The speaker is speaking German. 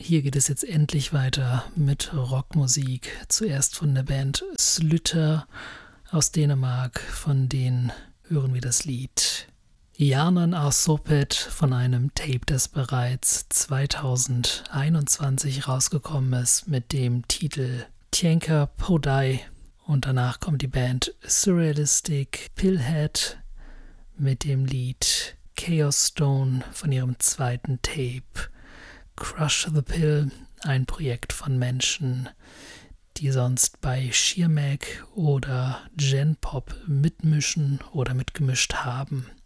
Hier geht es jetzt endlich weiter mit Rockmusik. Zuerst von der Band Slytter aus Dänemark, von denen hören wir das Lied Hjernen er soppet von einem Tape, das bereits 2021 rausgekommen ist mit dem Titel Tjenker Podai. Und danach kommt die Band Surrealistic Pillhead mit dem Lied Chaos Stone von ihrem zweiten Tape Crush the Pill, ein Projekt von Menschen, die sonst bei Sheer Mag oder Gen Pop mitmischen oder mitgemischt haben.